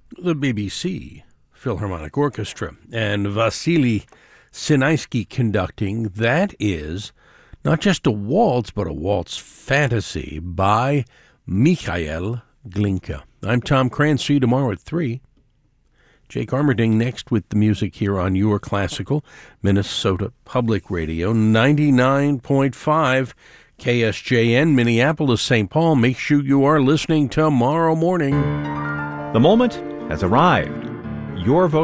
the BBC Philharmonic Orchestra, and Vasily Sinaisky conducting. That is not just a waltz, but a waltz fantasy by Mikhail Glinka. I'm Tom Krantz. See you tomorrow at 3. Jake Armerding next with the music here on Your Classical, Minnesota Public Radio, 99.5 KSJN, Minneapolis, St. Paul. Make sure you are listening tomorrow morning. The moment has arrived. Your vote